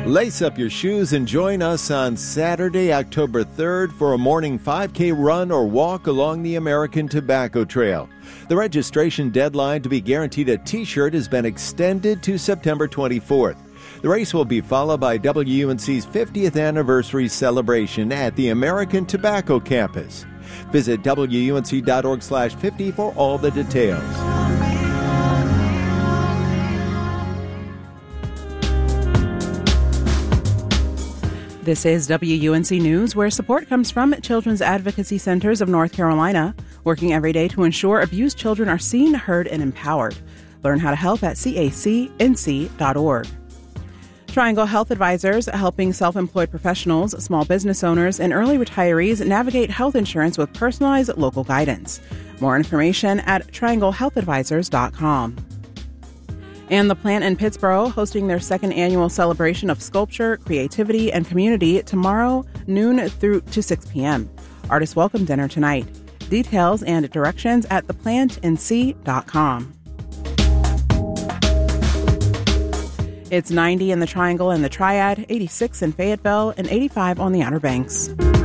Lace up your shoes and join us on Saturday, October 3rd for a morning 5K run or walk along the American Tobacco Trail. The registration deadline to be guaranteed a T-shirt has been extended to September 24th. The race will be followed by WUNC's 50th anniversary celebration at the American Tobacco Campus. Visit WUNC.org/50 for all the details. This is WUNC News, where support comes from Children's Advocacy Centers of North Carolina, working every day to ensure abused children are seen, heard, and empowered. Learn how to help at cacnc.org. Triangle Health Advisors, helping self-employed professionals, small business owners, and early retirees navigate health insurance with personalized local guidance. More information at trianglehealthadvisors.com. And the Plant in Pittsboro hosting their second annual celebration of sculpture, creativity, and community tomorrow, noon through to 6 p.m. Artist welcome dinner tonight. Details and directions at theplantinc.com. It's 90 in the Triangle and the Triad, 86 in Fayetteville, and 85 on the Outer Banks.